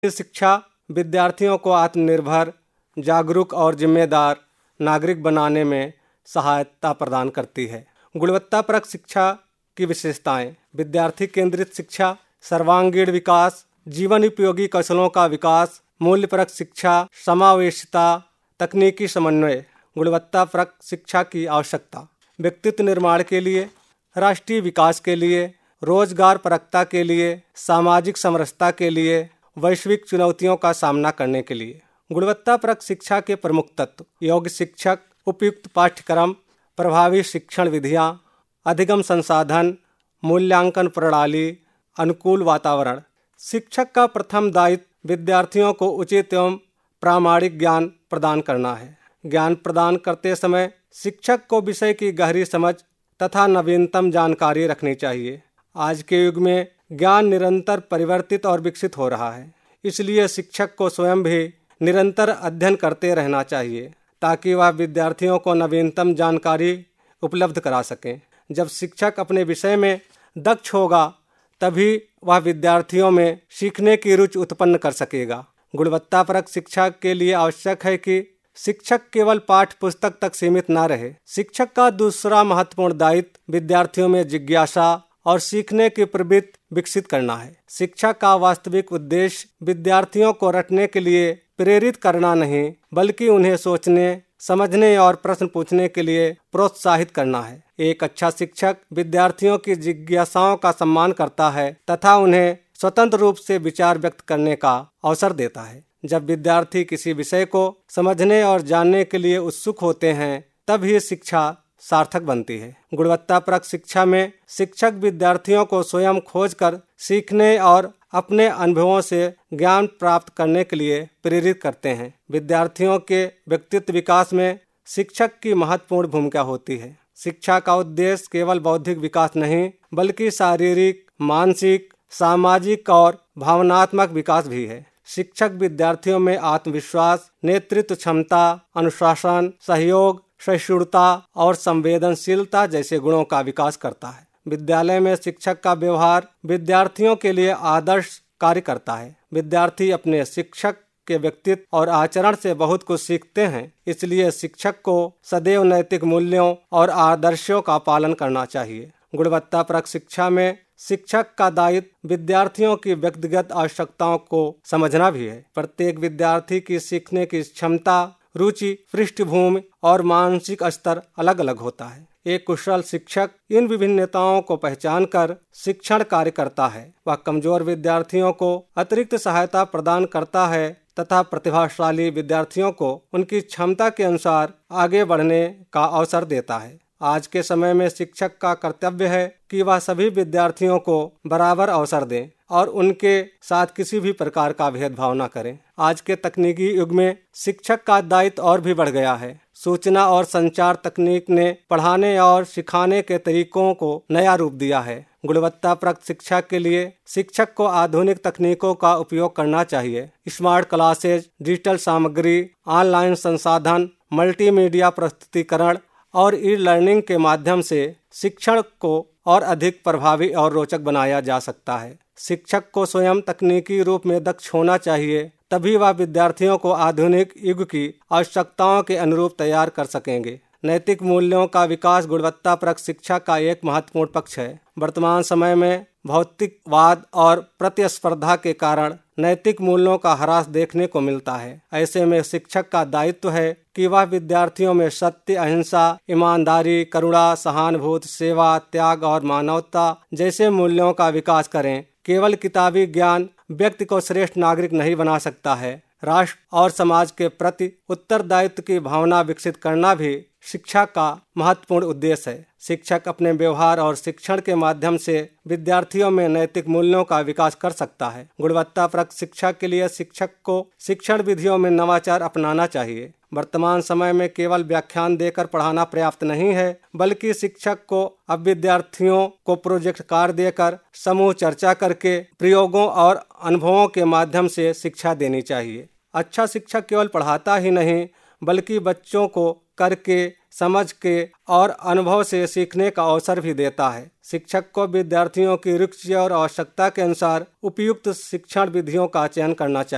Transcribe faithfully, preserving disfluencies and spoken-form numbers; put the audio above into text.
शिक्षा विद्यार्थियों को आत्मनिर्भर, जागरूक और जिम्मेदार नागरिक बनाने में सहायता प्रदान करती है। गुणवत्तापरक शिक्षा की विशेषताएं: विद्यार्थी केंद्रित शिक्षा, सर्वांगीण विकास, जीवन उपयोगी कौशलों का विकास, मूल्यपरक शिक्षा, समावेशिता, तकनीकी समन्वय। गुणवत्तापरक शिक्षा की आवश्यकता: व्यक्तित्व निर्माण के लिए, राष्ट्रीय विकास के लिए, रोजगार परकता के लिए, सामाजिक समरसता के लिए, वैश्विक चुनौतियों का सामना करने के लिए। गुणवत्तापरक शिक्षा के प्रमुख तत्व: योग्य शिक्षक, उपयुक्त पाठ्यक्रम, प्रभावी शिक्षण विधियाँ, अधिगम संसाधन, मूल्यांकन प्रणाली, अनुकूल वातावरण। शिक्षक का प्रथम दायित्व विद्यार्थियों को उचित एवं प्रामाणिक ज्ञान प्रदान करना है। ज्ञान प्रदान करते समय शिक्षक को विषय की गहरी समझ तथा नवीनतम जानकारी रखनी चाहिए। आज के युग में ज्ञान निरंतर परिवर्तित और विकसित हो रहा है, इसलिए शिक्षक को स्वयं भी निरंतर अध्ययन करते रहना चाहिए ताकि वह विद्यार्थियों को नवीनतम जानकारी उपलब्ध करा सकें। जब शिक्षक अपने विषय में दक्ष होगा तभी वह विद्यार्थियों में सीखने की रुचि उत्पन्न कर सकेगा। गुणवत्तापरक शिक्षा के लिए आवश्यक है कि शिक्षक केवल पाठ्य पुस्तक तक सीमित न रहे। शिक्षक का दूसरा महत्वपूर्ण दायित्व विद्यार्थियों में जिज्ञासा और सीखने की प्रवृत्ति विकसित करना है। शिक्षा का वास्तविक उद्देश्य विद्यार्थियों को रटने के लिए प्रेरित करना नहीं, बल्कि उन्हें सोचने, समझने और प्रश्न पूछने के लिए प्रोत्साहित करना है। एक अच्छा शिक्षक विद्यार्थियों की जिज्ञासाओं का सम्मान करता है तथा उन्हें स्वतंत्र रूप से विचार व्यक्त करने का अवसर देता है। जब विद्यार्थी किसी विषय को समझने और जानने के लिए उत्सुक होते हैं, तब ही शिक्षा सार्थक बनती है। गुणवत्तापरक शिक्षा में शिक्षक विद्यार्थियों को स्वयं खोजकर सीखने और अपने अनुभवों से ज्ञान प्राप्त करने के लिए प्रेरित करते हैं। विद्यार्थियों के व्यक्तित्व विकास में शिक्षक की महत्वपूर्ण भूमिका होती है। शिक्षा का उद्देश्य केवल बौद्धिक विकास नहीं, बल्कि शारीरिक, मानसिक, सामाजिक और भावनात्मक विकास भी है। शिक्षक विद्यार्थियों में आत्मविश्वास, नेतृत्व क्षमता, अनुशासन, सहयोग, सहिष्णुता और संवेदनशीलता जैसे गुणों का विकास करता है। विद्यालय में शिक्षक का व्यवहार विद्यार्थियों के लिए आदर्श कार्य करता है। विद्यार्थी अपने शिक्षक के व्यक्तित्व और आचरण से बहुत कुछ सीखते हैं, इसलिए शिक्षक को सदैव नैतिक मूल्यों और आदर्शों का पालन करना चाहिए। गुणवत्तापरक शिक्षा में शिक्षक का दायित्व विद्यार्थियों की व्यक्तिगत आवश्यकताओं को समझना भी है। प्रत्येक विद्यार्थी की सीखने की क्षमता, रुचि, पृष्ठभूमि और मानसिक स्तर अलग अलग होता है। एक कुशल शिक्षक इन विभिन्नताओं को पहचान कर शिक्षण कार्य करता है। वह कमजोर विद्यार्थियों को अतिरिक्त सहायता प्रदान करता है तथा प्रतिभाशाली विद्यार्थियों को उनकी क्षमता के अनुसार आगे बढ़ने का अवसर देता है। आज के समय में शिक्षक का कर्तव्य है कि वह सभी विद्यार्थियों को बराबर अवसर दें और उनके साथ किसी भी प्रकार का भेदभाव न करें। आज के तकनीकी युग में शिक्षक का दायित्व और भी बढ़ गया है। सूचना और संचार तकनीक ने पढ़ाने और सिखाने के तरीकों को नया रूप दिया है। गुणवत्तापरक शिक्षा के लिए शिक्षक को आधुनिक तकनीकों का उपयोग करना चाहिए। स्मार्ट क्लासेज, डिजिटल सामग्री, ऑनलाइन संसाधन, मल्टीमीडिया प्रस्तुतिकरण और ई लर्निंग के माध्यम से शिक्षण को और अधिक प्रभावी और रोचक बनाया जा सकता है। शिक्षक को स्वयं तकनीकी रूप में दक्ष होना चाहिए, तभी वह विद्यार्थियों को आधुनिक युग की आवश्यकताओं के अनुरूप तैयार कर सकेंगे। नैतिक मूल्यों का विकास गुणवत्तापरक शिक्षा का एक महत्वपूर्ण पक्ष है। वर्तमान समय में भौतिकवाद और प्रतिस्पर्धा के कारण नैतिक मूल्यों का ह्रास देखने को मिलता है। ऐसे में शिक्षक का दायित्व है कि वह विद्यार्थियों में सत्य, अहिंसा, ईमानदारी, करुणा, सहानुभूति, सेवा, त्याग और मानवता जैसे मूल्यों का विकास करें। केवल किताबी ज्ञान व्यक्ति को श्रेष्ठ नागरिक नहीं बना सकता है। राष्ट्र और समाज के प्रति उत्तरदायित्व की भावना विकसित करना भी शिक्षा का महत्वपूर्ण उद्देश्य है। शिक्षक अपने व्यवहार और शिक्षण के माध्यम से विद्यार्थियों में नैतिक मूल्यों का विकास कर सकता है। गुणवत्तापरक शिक्षा के लिए शिक्षक को शिक्षण विधियों में नवाचार अपनाना चाहिए। वर्तमान समय में केवल व्याख्यान देकर पढ़ाना पर्याप्त नहीं है, बल्कि शिक्षक को अब विद्यार्थियों को प्रोजेक्ट कार्य देकर समूह चर्चा करके प्रयोगों और अनुभवों के माध्यम से शिक्षा देनी चाहिए। अच्छा शिक्षक केवल पढ़ाता ही नहीं, बल्कि बच्चों को करके, समझ के और अनुभव से सीखने का अवसर भी देता है। शिक्षक को विद्यार्थियों की रुचि और आवश्यकता के अनुसार उपयुक्त शिक्षण विधियों का चयन करना चाहिए।